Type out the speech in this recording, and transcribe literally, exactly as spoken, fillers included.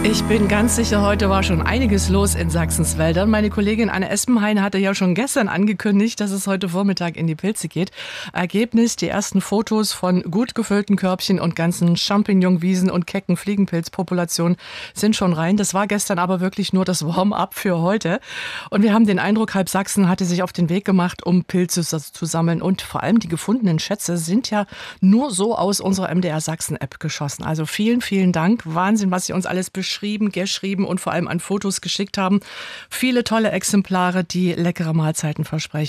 Ich bin ganz sicher, heute war schon einiges los in Sachsens Wäldern. Meine Kollegin Anne Espenhain hatte ja schon gestern angekündigt, dass es heute Vormittag in die Pilze geht. Ergebnis, die ersten Fotos von gut gefüllten Körbchen und ganzen Champignonwiesen und kecken Fliegenpilzpopulationen sind schon rein. Das war gestern aber wirklich nur das Warm-up für heute. Und wir haben den Eindruck, halb Sachsen hatte sich auf den Weg gemacht, um Pilze zu sammeln. Und vor allem die gefundenen Schätze sind ja nur so aus unserer M D R Sachsen-App geschossen. Also vielen, vielen Dank. Wahnsinn, was Sie uns alles beschrieben, geschrieben und vor allem an Fotos geschickt haben. Viele tolle Exemplare, die leckere Mahlzeiten versprechen.